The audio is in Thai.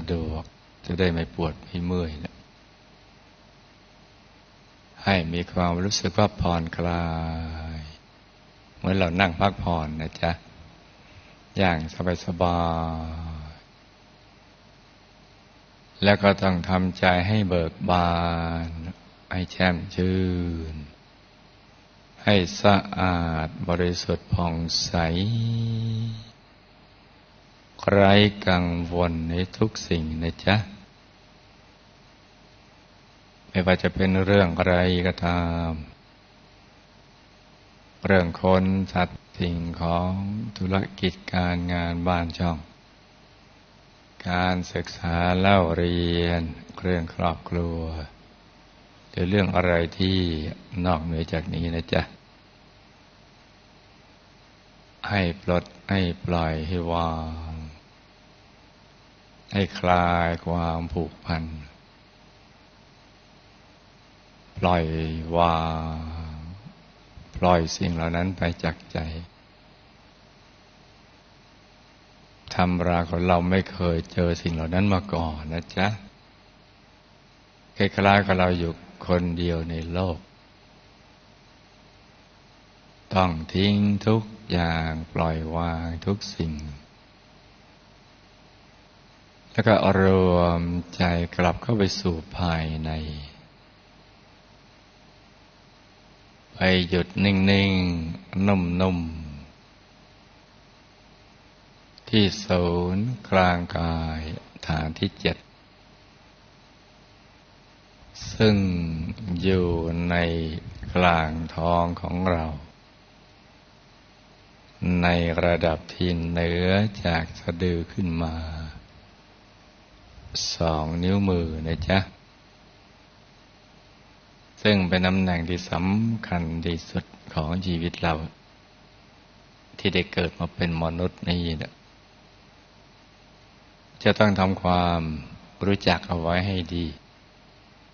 ดวกจะได้ไม่ปวดไม่เมื่อยนะให้มีความรู้สึกว่าผ่อนคลายเหมือนเรานั่งพักผ่อนนะจ๊ะอย่างสบายๆแล้วก็ต้องทำใจให้เบิกบานให้แช่มชื่นให้สะอาดบริสุทธิ์ผ่องใสไร้กังวลในทุกสิ่งนะจ๊ะไม่ว่าจะเป็นเรื่องอะไรก็ตามเรื่องคนสัตว์สิ่งของธุรกิจการงานบ้านช่องการศึกษาเล่าเรียนเรื่องครอบครัวหรือเรื่องอะไรที่นอกเหนือจากนี้นะจ๊ะให้ปลดให้ปล่อยให้วางให้คลายความผูกพันปล่อยวางปล่อยสิ่งเหล่านั้นไปจากใจธรรมราของเราไม่เคยเจอสิ่งเหล่านั้นมาก่อนนะจ๊ะคล้ายๆกับเราอยู่คนเดียวในโลกต้องทิ้งทุกอย่างปล่อยวางทุกสิ่งแล้วก็รวมใจกลับเข้าไปสู่ภายในไปหยุดนิ่งๆนุ่มๆที่ศูนย์กลางกายฐานที่7ซึ่งอยู่ในกลางท้องของเราในระดับที่เหนือจากสะดือขึ้นมา2 นิ้วมือนะจ๊ะซึ่งเป็นตำแหน่งที่สำคัญที่สุดของชีวิตเราที่ได้เกิดมาเป็นมนุษย์นี่นะจะต้องทำความรู้จักเอาไว้ให้ดี